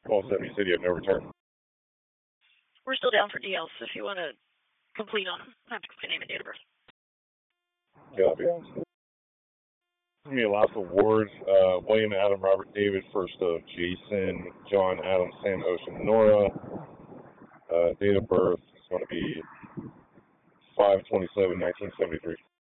Call 70 City of No Return. We're still down for DLs if you want to complete on them. I have to complete name and date of birth. Yeah, I'll be honest. Give me last awards. William Adam Robert David, first of Jason John Adam Sam Ocean Nora. Date of birth is going to be 5/27/1973.